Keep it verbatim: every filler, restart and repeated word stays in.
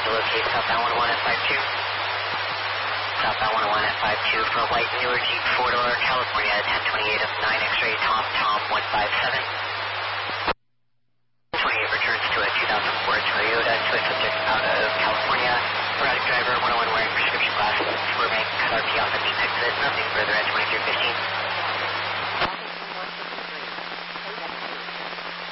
to locate southbound one oh one at five two. Southbound one oh one at five two for a white newer Jeep four-door, California, ten twenty-eight of nine X-ray, Tom, Tom, one five seven. twenty-eight returns to a two thousand four Toyota, to a subject out of California. Erratic driver, one oh one wearing prescription glasses, swerving, cut R P off at the exit, nothing further at twenty-three fifteen.